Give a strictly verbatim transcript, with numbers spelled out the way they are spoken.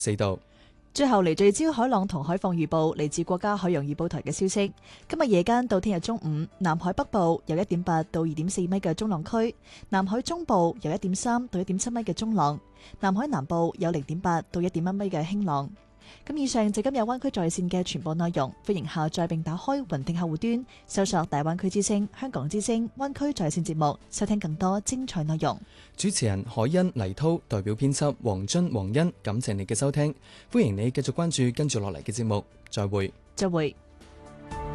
四度。 最後嚟聚焦海浪同海況預報，嚟自國家海洋預報台嘅消息。今日夜間到聽日中午，南海北部有一點八到二點四米嘅中浪區，南海中部有一點三到一點七米嘅中浪，南海南部有零點八到一點一米嘅輕浪。咁以上就今日灣區在線嘅全部內容，歡迎下載並打開雲聽客戶端，搜索大灣區之聲、香港之聲、灣區在線節目，收聽更多精彩內容。 主持人海欣、黎濤，代表編輯黃津、黃欣，感謝你嘅收聽，歡迎你繼續關注跟住落嚟嘅節目，再會。 再會。